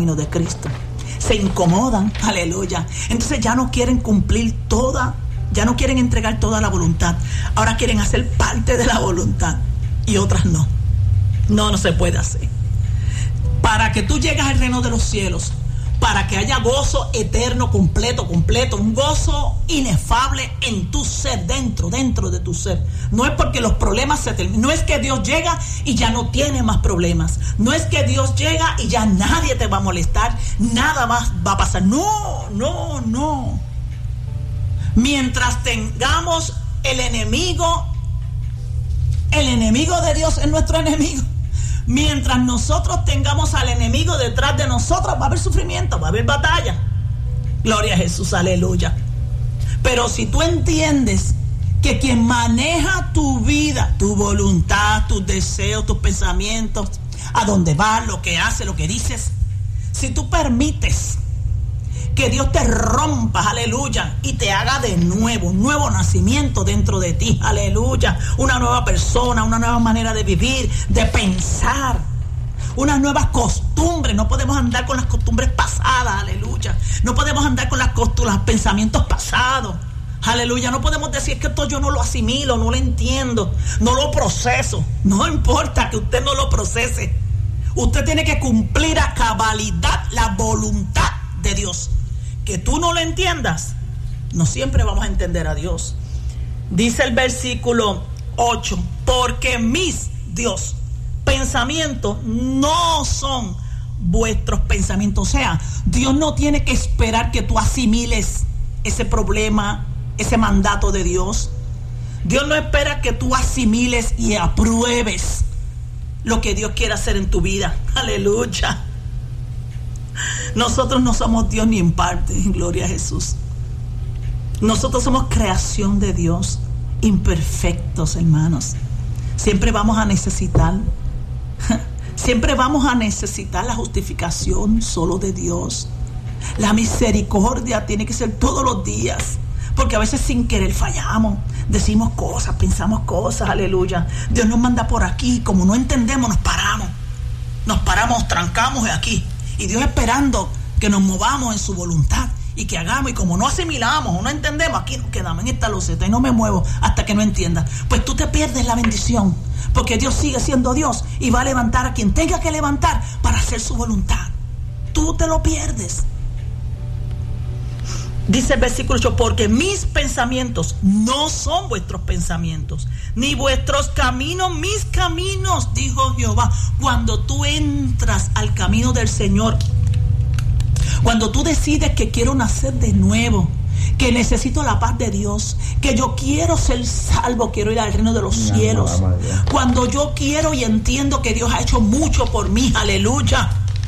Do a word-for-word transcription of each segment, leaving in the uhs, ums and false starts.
camino de Cristo. Se incomodan, aleluya. Entonces ya no quieren cumplir toda, ya no quieren entregar toda la voluntad. Ahora quieren hacer parte de la voluntad y otras no. No, no se puede hacer. Para que tú llegues al reino de los cielos, para que haya gozo eterno, completo, completo, un gozo inefable en tu ser, dentro, dentro de tu ser. No es porque los problemas se terminan, no es que Dios llega y ya no tiene más problemas, no es que Dios llega y ya nadie te va a molestar, nada más va a pasar. No, no, no. Mientras tengamos el enemigo, el enemigo de Dios es nuestro enemigo. Mientras nosotros tengamos al enemigo detrás de nosotros, va a haber sufrimiento, va a haber batalla. Gloria a Jesús, aleluya. Pero si tú entiendes que quien maneja tu vida, tu voluntad, tus deseos, tus pensamientos, a dónde vas, lo que haces, lo que dices, si tú permites que Dios te rompa, aleluya, y te haga de nuevo, un nuevo nacimiento dentro de ti, aleluya, una nueva persona, una nueva manera de vivir, de pensar, unas nuevas costumbres. No podemos andar con las costumbres pasadas, aleluya, no podemos andar con las costumbres, los pensamientos pasados, aleluya. No podemos decir que esto yo no lo asimilo, no lo entiendo, no lo proceso. No importa que usted no lo procese, usted tiene que cumplir a cabalidad la voluntad de Dios. Que tú no lo entiendas, no siempre vamos a entender a Dios. Dice el versículo ocho: porque mis, Dios, pensamientos no son vuestros pensamientos. O sea, Dios no tiene que esperar que tú asimiles ese problema, ese mandato de Dios. Dios no espera que tú asimiles y apruebes lo que Dios quiere hacer en tu vida. Aleluya. Nosotros no somos Dios ni en parte, gloria a Jesús. Nosotros somos creación de Dios, imperfectos, hermanos. Siempre vamos a necesitar, siempre vamos a necesitar la justificación solo de Dios. La misericordia tiene que ser todos los días, porque a veces sin querer fallamos, decimos cosas, pensamos cosas, aleluya. Dios nos manda por aquí, como no entendemos, nos paramos, nos paramos, trancamos aquí. Y Dios esperando que nos movamos en su voluntad y que hagamos. Y como no asimilamos o no entendemos, aquí nos quedamos en esta loseta y no me muevo hasta que no entienda. Pues tú te pierdes la bendición, porque Dios sigue siendo Dios y va a levantar a quien tenga que levantar para hacer su voluntad. Tú te lo pierdes. Dice el versículo ocho: porque mis pensamientos no son vuestros pensamientos, ni vuestros caminos mis caminos, dijo Jehová. Cuando tú entras al camino del Señor, cuando tú decides que quiero nacer de nuevo, que necesito la paz de Dios, que yo quiero ser salvo, quiero ir al reino de los no, cielos, no, cuando yo quiero y entiendo que Dios ha hecho mucho por mí, aleluya,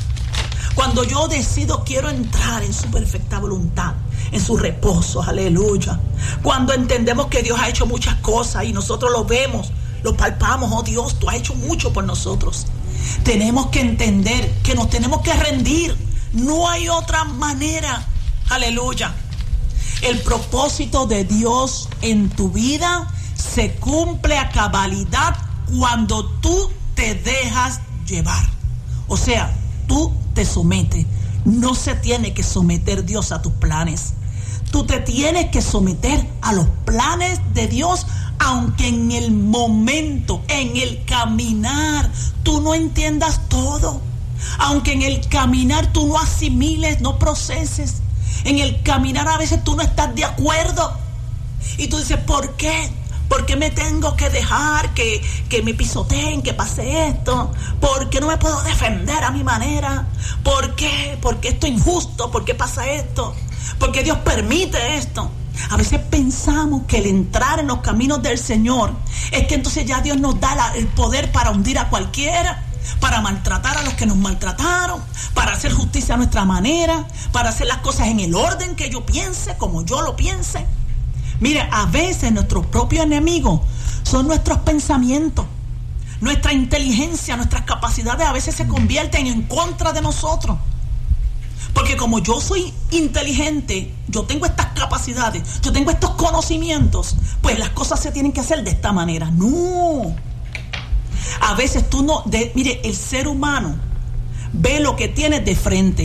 cuando yo decido quiero entrar en su perfecta voluntad, en su reposo, aleluya, cuando entendemos que Dios ha hecho muchas cosas y nosotros lo vemos, lo palpamos, oh Dios, tú has hecho mucho por nosotros, tenemos que entender que nos tenemos que rendir. No hay otra manera, aleluya. El propósito de Dios en tu vida se cumple a cabalidad cuando tú te dejas llevar. O sea, tú te sometes. No se tiene que someter Dios a tus planes. Tú te tienes que someter a los planes de Dios, aunque en el momento, en el caminar, tú no entiendas todo. Aunque en el caminar tú no asimiles, no proceses. En el caminar a veces tú no estás de acuerdo. Y tú dices, ¿por qué? ¿Por qué me tengo que dejar que, que me pisoteen, que pase esto? ¿Por qué no me puedo defender a mi manera? ¿Por qué? ¿Por qué esto es injusto? ¿Por qué pasa esto? ¿Por qué Dios permite esto? A veces pensamos que el entrar en los caminos del Señor es que entonces ya Dios nos da la, el poder para hundir a cualquiera, para maltratar a los que nos maltrataron, para hacer justicia a nuestra manera, para hacer las cosas en el orden que yo piense, como yo lo piense. Mire, a veces nuestros propios enemigos son nuestros pensamientos, nuestra inteligencia, nuestras capacidades a veces se convierten en contra de nosotros. Porque como yo soy inteligente, yo tengo estas capacidades, yo tengo estos conocimientos, pues las cosas se tienen que hacer de esta manera. No. A veces tú no, de, mire, el ser humano ve lo que tiene de frente.